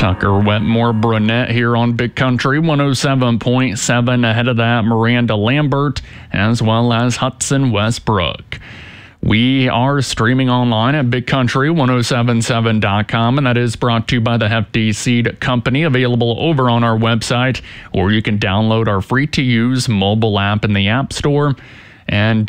Tucker Wetmore Brunette here on Big Country 107.7. Ahead of that, Miranda Lambert, as well as Hudson Westbrook. We are streaming online at BigCountry1077.com, and that is brought to you by the Hefty Seed Company, available over on our website, or you can download our free-to-use mobile app in the App Store. And